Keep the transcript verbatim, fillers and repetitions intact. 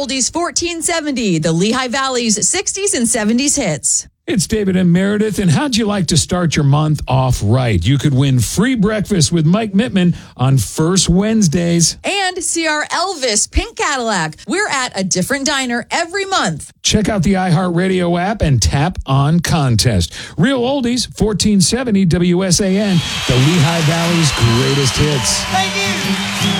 Oldies fourteen seventy, the Lehigh Valley's sixties and seventies hits. It's David and Meredith, and how'd you like to start your month off right? You could win free breakfast with Mike Mittman on First Wednesdays. And see our Elvis Pink Cadillac. We're at a different diner every month. Check out the iHeartRadio app and tap on contest. Real Oldies, fourteen seventy W S A N, the Lehigh Valley's greatest hits. Thank you.